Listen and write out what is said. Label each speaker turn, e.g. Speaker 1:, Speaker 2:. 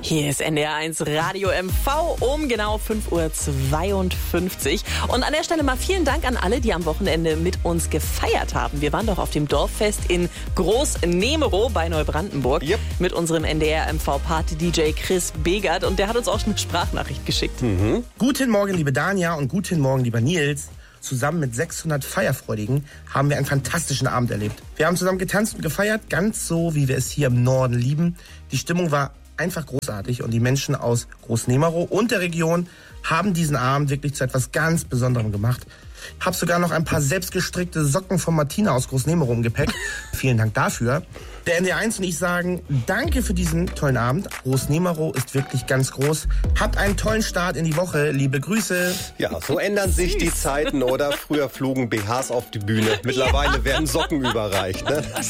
Speaker 1: Hier ist NDR1 Radio MV um genau 5:52 Uhr. Und an der Stelle mal vielen Dank an alle, die am Wochenende mit uns gefeiert haben. Wir waren doch auf dem Dorffest in Groß-Nemerow bei Neubrandenburg mit unserem NDR MV Party-DJ Chris Begert. Und der hat uns auch eine Sprachnachricht geschickt.
Speaker 2: Guten Morgen, liebe Dania, und guten Morgen, lieber Nils. Zusammen mit 600 Feierfreudigen haben wir einen fantastischen Abend erlebt. Wir haben zusammen getanzt und gefeiert, ganz so, wie wir es hier im Norden lieben. Die Stimmung war einfach großartig und die Menschen aus Groß-Nemerow und der Region haben diesen Abend wirklich zu etwas ganz Besonderem gemacht. Hab sogar noch ein paar selbstgestrickte Socken von Martina aus Groß-Nemerow im Gepäck. Vielen Dank dafür. Der NDR1 und ich sagen danke für diesen tollen Abend. Groß-Nemerow ist wirklich ganz groß. Habt einen tollen Start in die Woche. Liebe Grüße.
Speaker 3: Ja, so ändern sich die Zeiten, oder? Früher flogen BHs auf die Bühne. Mittlerweile werden Socken überreicht. Ne?